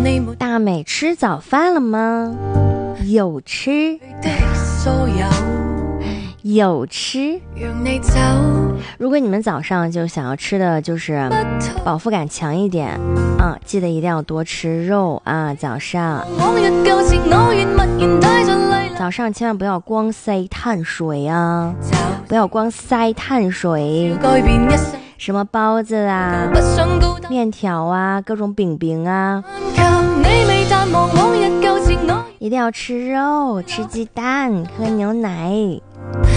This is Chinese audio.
大美吃早饭了吗？有吃，有吃。如果你们早上就想要吃的就是饱腹感强一点记得一定要多吃肉啊！早上千万不要光塞碳水啊，不要光塞碳水，什么包子啊、面条啊、各种饼啊，一定要吃肉、吃鸡蛋、喝牛奶。